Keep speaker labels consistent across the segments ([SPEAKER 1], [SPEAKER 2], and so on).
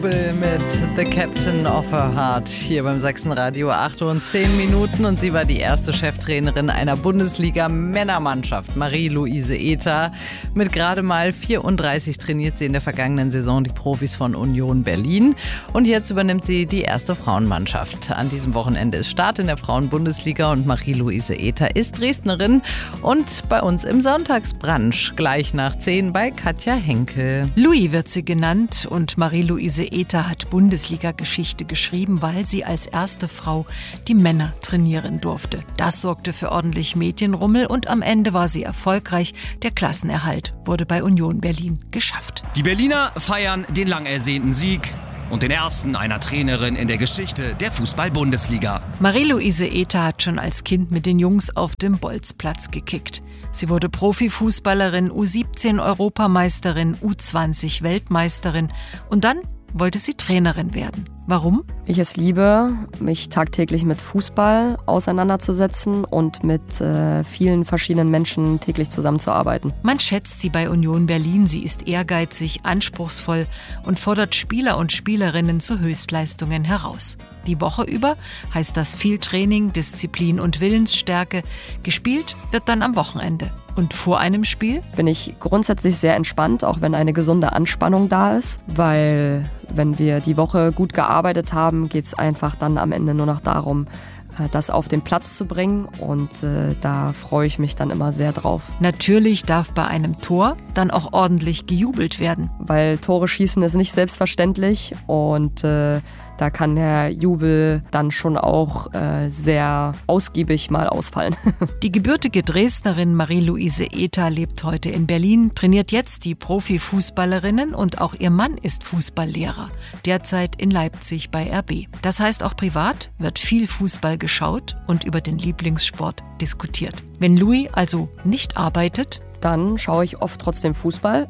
[SPEAKER 1] Mit The Captain of Her Heart hier beim Sachsenradio. 8:10 Uhr und sie war die erste Cheftrainerin einer Bundesliga-Männermannschaft. Marie-Louise Ether. Mit gerade mal 34 trainiert sie in der vergangenen Saison die Profis von Union Berlin. Und jetzt übernimmt sie die erste Frauenmannschaft. An diesem Wochenende ist Start in der Frauen-Bundesliga und Marie-Louise Ether ist Dresdnerin und bei uns im Sonntagsbrunch gleich nach 10 bei Katja Henkel.
[SPEAKER 2] Louis wird sie genannt und Marie-Louise Ether hat Bundesliga-Geschichte geschrieben, weil sie als erste Frau die Männer trainieren durfte. Das sorgte für ordentlich Medienrummel und am Ende war sie erfolgreich. Der Klassenerhalt wurde bei Union Berlin geschafft.
[SPEAKER 3] Die Berliner feiern den lang ersehnten Sieg und den ersten einer Trainerin in der Geschichte der Fußball-Bundesliga.
[SPEAKER 2] Marie-Louise Ether hat schon als Kind mit den Jungs auf dem Bolzplatz gekickt. Sie wurde Profifußballerin, U17-Europameisterin, U20-Weltmeisterin und dann wollte sie Trainerin werden. Warum?
[SPEAKER 4] Ich es liebe, mich tagtäglich mit Fußball auseinanderzusetzen und mit vielen verschiedenen Menschen täglich zusammenzuarbeiten.
[SPEAKER 2] Man schätzt sie bei Union Berlin. Sie ist ehrgeizig, anspruchsvoll und fordert Spieler und Spielerinnen zu Höchstleistungen heraus. Die Woche über heißt das viel Training, Disziplin und Willensstärke. Gespielt wird dann am Wochenende. Und vor einem Spiel?
[SPEAKER 4] Bin ich grundsätzlich sehr entspannt, auch wenn eine gesunde Anspannung da ist, weil wenn wir die Woche gut gearbeitet haben, geht es einfach dann am Ende nur noch darum, das auf den Platz zu bringen und da freue ich mich dann immer sehr drauf.
[SPEAKER 2] Natürlich darf bei einem Tor dann auch ordentlich gejubelt werden.
[SPEAKER 4] Weil Tore schießen ist nicht selbstverständlich und da kann der Jubel dann schon auch sehr ausgiebig mal ausfallen.
[SPEAKER 2] Die gebürtige Dresdnerin Marie-Louise Ether lebt heute in Berlin, trainiert jetzt die Profifußballerinnen und auch ihr Mann ist Fußballlehrer, derzeit in Leipzig bei RB. Das heißt, auch privat wird viel Fußball geschaut und über den Lieblingssport diskutiert. Wenn Louis also nicht arbeitet,
[SPEAKER 4] dann schaue ich oft trotzdem Fußball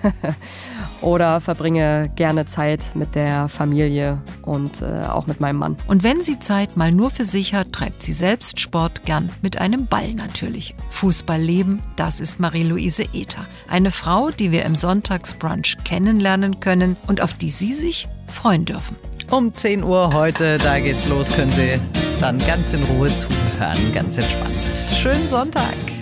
[SPEAKER 4] oder verbringe gerne Zeit mit der Familie und auch mit meinem Mann.
[SPEAKER 2] Und wenn sie Zeit mal nur für sich hat, treibt sie selbst Sport, gern mit einem Ball natürlich. Fußball leben, das ist Marie-Louise Ether. Eine Frau, die wir im Sonntagsbrunch kennenlernen können und auf die Sie sich freuen dürfen.
[SPEAKER 1] Um 10 Uhr heute, da geht's los, können Sie dann ganz in Ruhe zuhören, ganz entspannt. Schönen Sonntag!